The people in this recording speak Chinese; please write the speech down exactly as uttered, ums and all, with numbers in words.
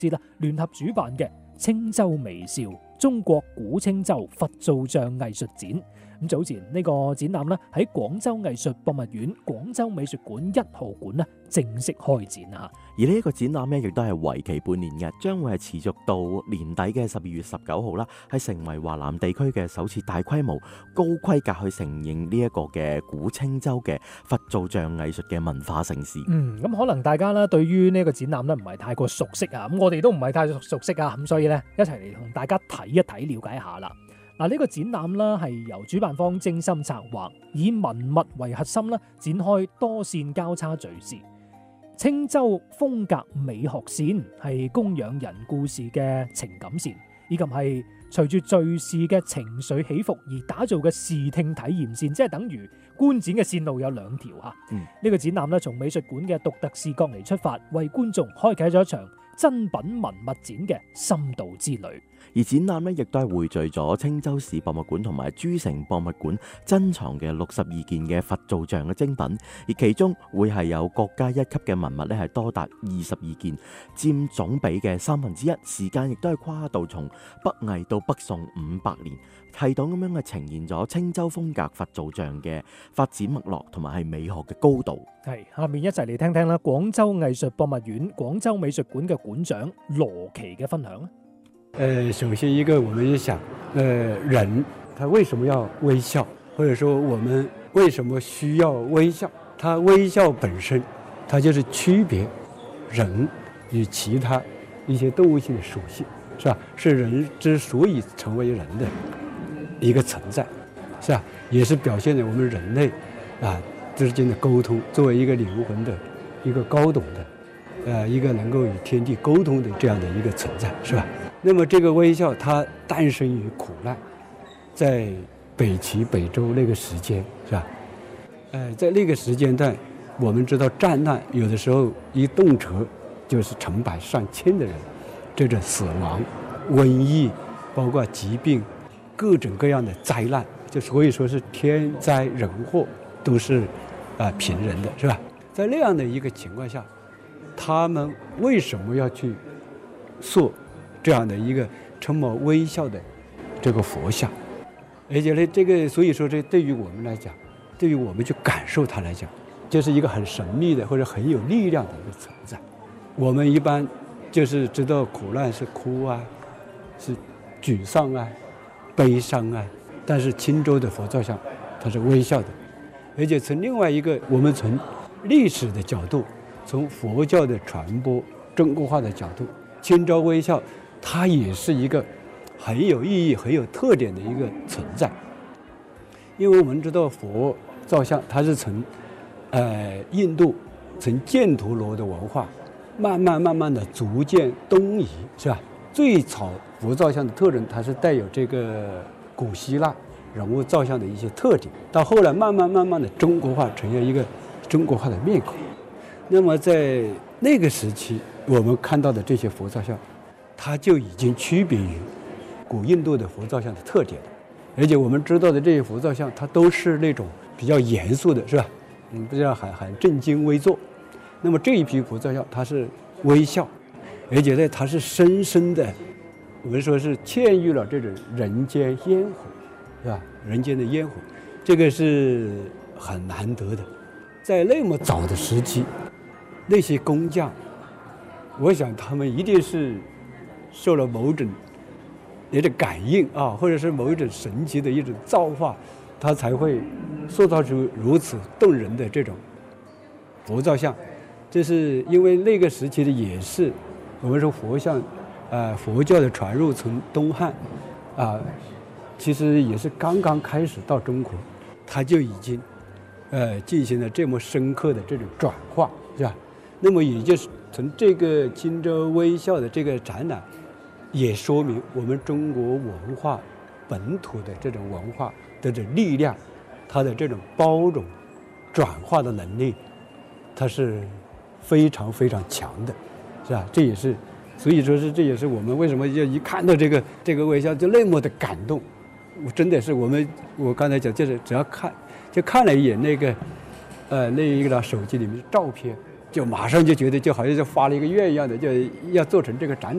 節啦聯合主辦嘅青州微笑中國古青州佛造像藝術展。咁早前呢個展覽咧喺廣州藝術博物院廣州美術館一號館咧正式開展啊！ 而呢一個展覽咧，亦都係為期半年嘅，將會係持續到年底嘅十二月十九號啦，係成為華南地區嘅首次大規模、高規格去承認呢一個嘅古青州嘅佛造像藝術嘅文化盛事。 嗯，咁可能大家咧對於呢個展覽咧唔係太過熟悉啊，咁我哋都唔係太熟悉啊，咁所以咧一齊嚟同大家睇一睇、了解一下啦。嗱，呢個展覽啦係由主辦方精心策劃，以文物為核心啦，展開多線交叉敘事。青州風格美學線係供養人故事嘅情感線，以及係隨住敘事嘅情緒起伏而打造嘅視聽體驗線，即係等於觀展嘅線路有兩條嚇。呢、嗯、個展覽咧從美術館嘅獨特視角嚟出發，為觀眾開啟咗一場珍品文物展嘅深度之旅。 而展覽咧，亦都係匯聚咗青州市博物館同埋諸城博物館珍藏嘅六十二件嘅佛造像嘅精品，而其中會係有國家一級嘅文物咧，係多達二十二件，佔總比嘅三分之一。時間亦都係跨度從北魏到北宋五百年，系統咁樣係呈現咗青州風格佛造像嘅發展脈絡同埋係美學嘅高度。 係，下面一齊嚟聽聽啦，廣州藝術博物院廣州美術館嘅館長羅奇嘅分享。 呃，首先一個，我們就想，呃，人他為什麼要微笑，或者說我們為什麼需要微笑？他微笑本身，它就是區別人與其他一些動物性的屬性，是吧？是人之所以成為人的一個存在，是吧？也是表現了我們人類啊之間的溝通，作為一個靈魂的一個高等的，呃，一個能夠與天地溝通的這樣的一個存在，是吧？那麼這個微笑它誕生於苦難，在北齊北周那個時間，是吧？呃，在那個時間段，我們知道戰難有的時候一動輒就是成百上千的人，這種死亡、瘟疫，包括疾病，各種各樣的災難，就所以說是天災人禍都是啊平人的，是吧？在那樣的一個情況下，他們為什麼要去塑這樣的一個充滿微笑的這個佛像？而且呢，這個所以說，這對於我們來講，對於我們去感受它來講，就是一個很神秘的或者很有力量的一個存在。我們一般就是知道苦難是哭啊，是沮喪啊，悲傷啊，但是青州的佛造像它是微笑的。而且從另外一個，我們從歷史的角度，從佛教的傳播中國化的角度，青州微笑它也是一個很有意義、很有特點的一個存在。因為我們知道佛造像它是從呃印度從犍陀羅的文化慢慢慢慢的逐漸東移，是吧？最早佛造像的特徵它是帶有這個古希臘人物造像的一些特點，到後來慢慢慢慢的中國化，呈現一個中國化的面孔。那麼在那個時期我們看到的這些佛造像，它就已經區別於古印度的佛造像的特點了。而且我們知道的這些佛造像，它都是那種比較嚴肅的，是吧？嗯，比較很很正襟危坐。那麼這一批佛造像，它是微笑，而且呢，它是深深的，我們說是嵌入了這種人間煙火，是吧？人間的煙火，這個是很難得的。在那麼早的時期，那些工匠，我想他們一定是受了某種一種感應啊，或者是某一種神奇的一種造化，他才會塑造出如此動人的這種佛造像。這是因為那個時期的也是我們說佛像，呃，佛教的傳入從東漢啊、呃，其實也是剛剛開始到中國，它就已經呃進行了這麼深刻的這種轉化，是吧？那麼也就是從這個青州微笑的這個展覽，也說明我們中國文化本土的這種文化的這種力量，它的這種包容轉化的能力，它是非常非常強的，是吧？這也是，所以說是這也是我們為什麼要一看到這個這個微笑就那麼的感動。真的是我們我剛才講，就是只要看就看了一眼那個呃那一個手機裡面的照片，就馬上就覺得就好像就發了一個願一樣的，就要做成這個展覽。